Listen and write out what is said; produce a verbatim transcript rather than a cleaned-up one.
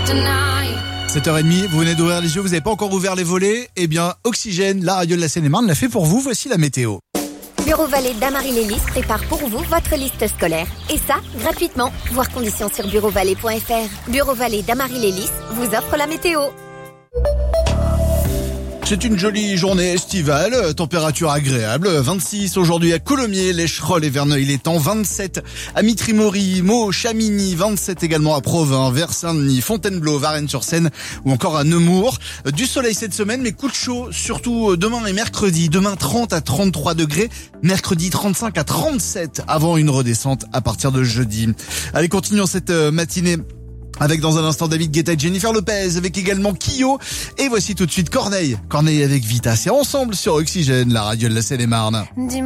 sept heures trente, vous venez d'ouvrir les yeux, vous n'avez pas encore ouvert les volets. Eh bien, Oxygène, la radio de la Seine-et-Marne, l'a fait pour vous. Voici la météo. Bureau Vallée d'Amarie-Lélis prépare pour vous votre liste scolaire. Et ça, gratuitement. Voir conditions sur bureau vallée point f r. Bureau Vallée d'Amarie-Lélis vous offre la météo. C'est une jolie journée estivale, température agréable, vingt-six aujourd'hui à Colomiers, l'Écherolles et Verneuil-l'Étang, vingt-sept à Mitry-Mory, Meaux, Chamigny, vingt-sept également à Provins, Vers-Saint-Denis, Fontainebleau, Varennes-sur-Seine ou encore à Nemours. Du soleil cette semaine, mais coup de chaud, surtout demain et mercredi. Demain trente à trente-trois degrés, mercredi trente-cinq à trente-sept avant une redescente à partir de jeudi. Allez, continuons cette matinée avec dans un instant David Guetta et Jennifer Lopez, avec également Kyo. Et voici tout de suite Corneille. Corneille avec Vita. C'est ensemble sur Oxygène, la radio de la Seine-et-Marne.